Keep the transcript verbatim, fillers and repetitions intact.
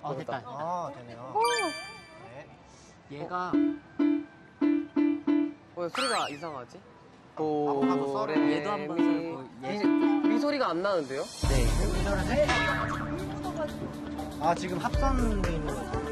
어, 됐다. 아, 되네요. 네. 얘가 왜 소리가 이상하지? 한번 썰어. 네, 얘도 한번 미, 썰고, 얘. 미, 미 소리가 안 나는데요? 네. 아, 지금 합선돼 있는 거죠?